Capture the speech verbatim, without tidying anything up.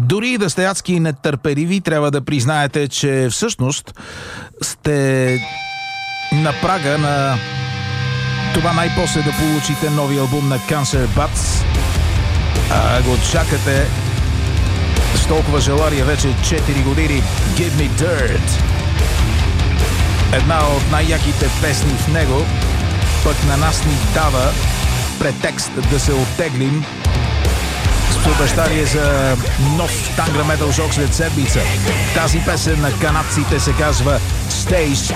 Дори да сте адски нетърпеливи, трябва да признаете, че всъщност сте на прага на това най-после да получите нови албум на Cancer Bats, а го чакате с толкова желание вече четири години. Give Me Dirt, една от най-яките песни в него, пък на нас ни дава претекст да се оттеглим с обещание за нов Tangra Metal Shock след седмица. Тази песен на канадците се казва Stay